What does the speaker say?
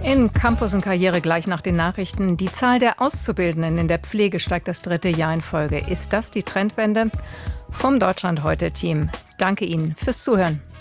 In Campus und Karriere gleich nach den Nachrichten. Die Zahl der Auszubildenden in der Pflege steigt das 3. Jahr in Folge. Ist das die Trendwende? Vom Deutschland heute Team. Danke Ihnen fürs Zuhören.